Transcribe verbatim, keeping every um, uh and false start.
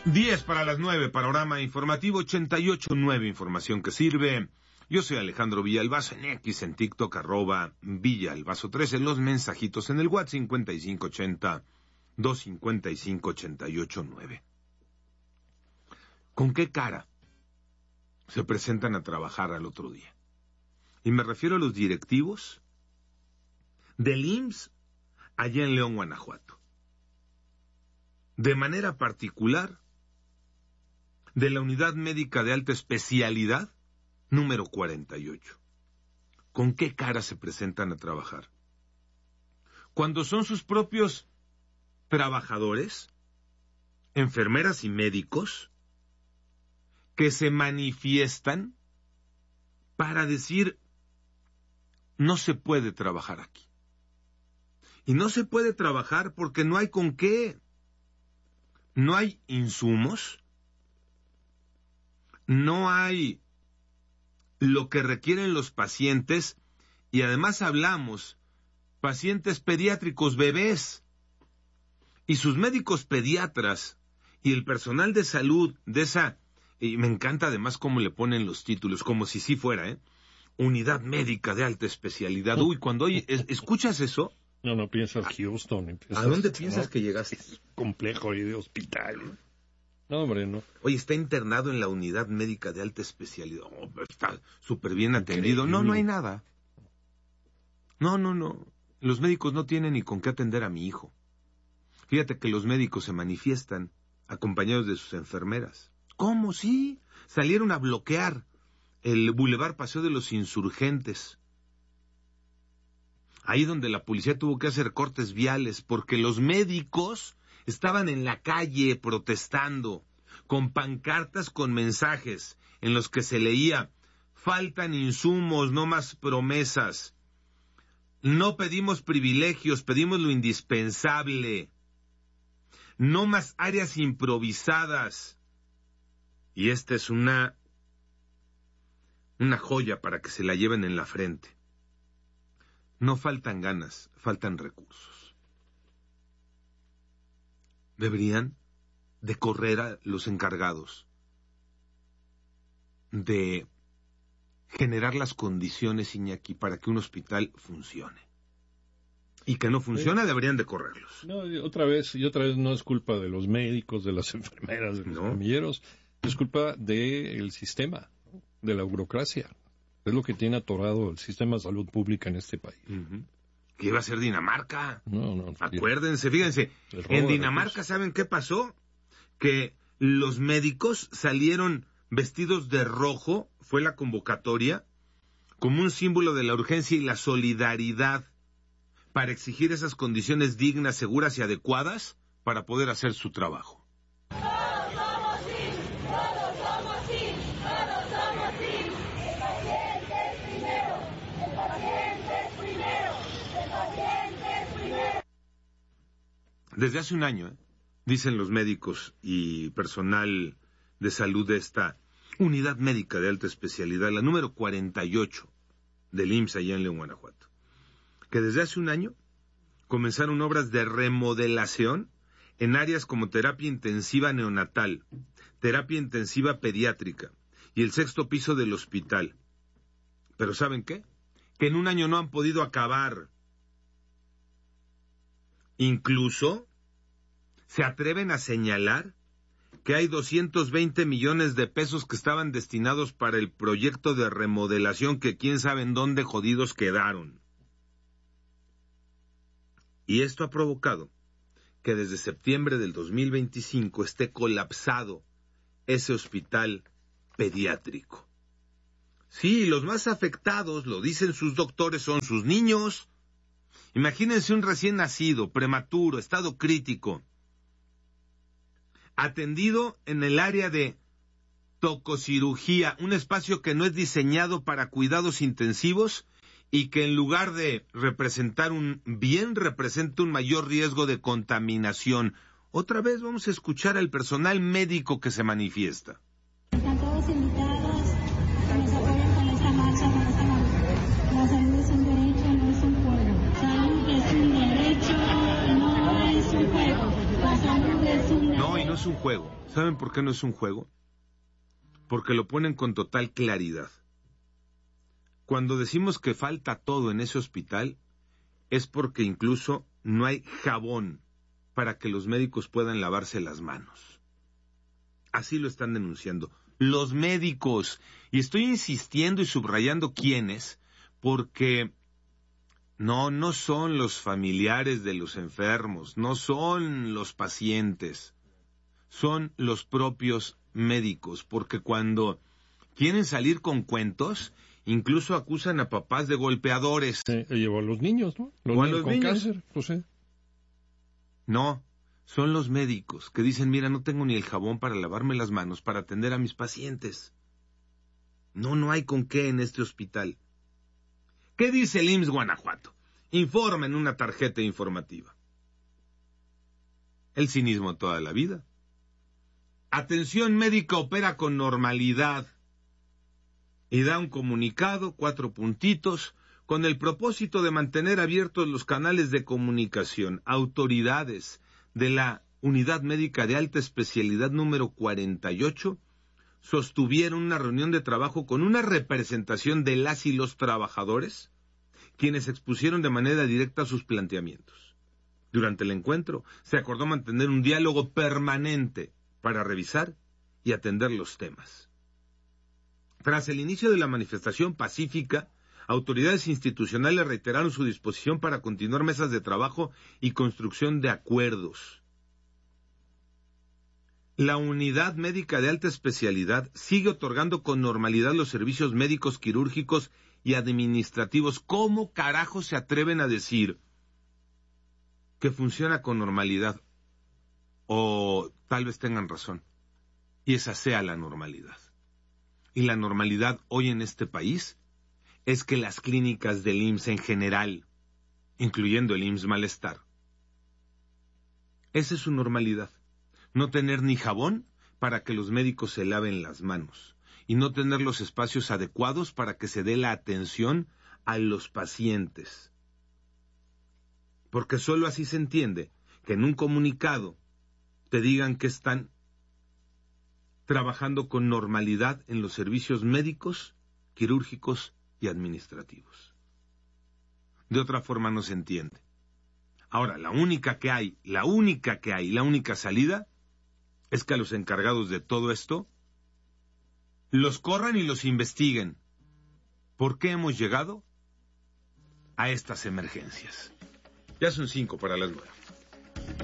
diez para las nueve, panorama informativo ochenta y ocho punto nueve, información que sirve. Yo soy Alejandro Villalbazo, en X, en TikTok, arroba Villalbazo trece, los mensajitos en el WhatsApp cincuenta y cinco ochenta, doscientos cincuenta y cinco, ochenta y ocho nueve. ¿Con qué cara se presentan a trabajar al otro día? Y me refiero a los directivos del I M S S allá en León, Guanajuato. De manera particular, de la Unidad Médica de Alta Especialidad, número cuarenta y ocho. ¿Con qué cara se presentan a trabajar? Cuando son sus propios trabajadores, enfermeras y médicos, que se manifiestan para decir, no se puede trabajar aquí. Y no se puede trabajar porque no hay con qué. No hay insumos, no hay lo que requieren los pacientes, y además hablamos, pacientes pediátricos, bebés, y sus médicos pediatras, y el personal de salud de esa, y me encanta además cómo le ponen los títulos, como si sí fuera, ¿eh? Unidad Médica de Alta Especialidad. Uy, cuando oye, ¿escuchas eso? No, no piensas Houston. Empiezas, ¿a dónde piensas ¿no? que llegaste? Es complejo y de hospital. No, hombre, no. Oye, está internado en la Unidad Médica de Alta Especialidad. Oh, está súper bien atendido. Increíble. No, no hay nada. No, no, no. Los médicos no tienen ni con qué atender a mi hijo. Fíjate que los médicos se manifiestan acompañados de sus enfermeras. ¿Cómo? Sí. Salieron a bloquear el Boulevard Paseo de los Insurgentes. Ahí donde la policía tuvo que hacer cortes viales porque los médicos estaban en la calle protestando con pancartas con mensajes en los que se leía: faltan insumos, no más promesas. No pedimos privilegios, pedimos lo indispensable. No más áreas improvisadas. Y esta es una una joya para que se la lleven en la frente. No faltan ganas, faltan recursos. Deberían de correr a los encargados de generar las condiciones, Iñaki, para que un hospital funcione. Y que no funciona, sí. Deberían de correrlos. No, otra vez, y otra vez no es culpa de los médicos, de las enfermeras, de los no. camilleros, es culpa del sistema, de la burocracia. Es lo que tiene atorado el sistema de salud pública en este país. Uh-huh. ¿Qué iba a ser Dinamarca? No, no. Acuérdense, fíjense, en Dinamarca, ¿saben qué pasó? Que los médicos salieron vestidos de rojo, fue la convocatoria, como un símbolo de la urgencia y la solidaridad para exigir esas condiciones dignas, seguras y adecuadas para poder hacer su trabajo. Desde hace un año, ¿eh? dicen los médicos y personal de salud de esta Unidad Médica de Alta Especialidad, la número cuarenta y ocho del I M S S allá en León, Guanajuato, que desde hace un año comenzaron obras de remodelación en áreas como terapia intensiva neonatal, terapia intensiva pediátrica y el sexto piso del hospital. Pero ¿saben qué? Que en un año no han podido acabar. Incluso se atreven a señalar que hay doscientos veinte millones de pesos que estaban destinados para el proyecto de remodelación que quién sabe en dónde jodidos quedaron. Y esto ha provocado que desde septiembre del dos mil veinticinco esté colapsado ese hospital pediátrico. Sí, los más afectados, lo dicen sus doctores, son sus niños. Imagínense un recién nacido, prematuro, estado crítico, atendido en el área de tococirugía, un espacio que no es diseñado para cuidados intensivos y que en lugar de representar un bien, representa un mayor riesgo de contaminación. Otra vez vamos a escuchar al personal médico que se manifiesta. Están todos invitados, que nos apoyen con esta marcha, con esta marcha. La salud es un derecho, no es un juego. Salud es un derecho, no es un juego. La salud es un derecho. No, y no es un juego. ¿Saben por qué no es un juego? Porque lo ponen con total claridad. Cuando decimos que falta todo en ese hospital, es porque incluso no hay jabón para que los médicos puedan lavarse las manos. Así lo están denunciando. Los médicos. Y estoy insistiendo y subrayando quiénes, porque no, no son los familiares de los enfermos, no son los pacientes, son los propios médicos, porque cuando quieren salir con cuentos, incluso acusan a papás de golpeadores. Sí, llevo a los niños, ¿no? Los o a niños los con niños. cáncer, pues sí. No, son los médicos que dicen, mira, no tengo ni el jabón para lavarme las manos, para atender a mis pacientes. No, no hay con qué en este hospital. ¿Qué dice el I M S S Guanajuato? Informa en una tarjeta informativa. El cinismo toda la vida. Atención médica opera con normalidad. Y da un comunicado, cuatro puntitos, con el propósito de mantener abiertos los canales de comunicación. Autoridades de la Unidad Médica de Alta Especialidad número cuarenta y ocho sostuvieron una reunión de trabajo con una representación de las y los trabajadores, quienes expusieron de manera directa sus planteamientos. Durante el encuentro se acordó mantener un diálogo permanente para revisar y atender los temas. Tras el inicio de la manifestación pacífica, autoridades institucionales reiteraron su disposición para continuar mesas de trabajo y construcción de acuerdos. La Unidad Médica de Alta Especialidad sigue otorgando con normalidad los servicios médicos, quirúrgicos y administrativos. ¿Cómo carajo se atreven a decir que funciona con normalidad? O tal vez tengan razón, y esa sea la normalidad. Y la normalidad hoy en este país es que las clínicas del I M S S en general, incluyendo el I M S S Malestar, esa es su normalidad. No tener ni jabón para que los médicos se laven las manos y no tener los espacios adecuados para que se dé la atención a los pacientes. Porque solo así se entiende que en un comunicado te digan que están trabajando con normalidad en los servicios médicos, quirúrgicos y administrativos. De otra forma no se entiende. Ahora, la única que hay, la única que hay, la única salida es que a los encargados de todo esto los corran y los investiguen. ¿Por qué hemos llegado a estas emergencias? Ya son cinco para las nueve.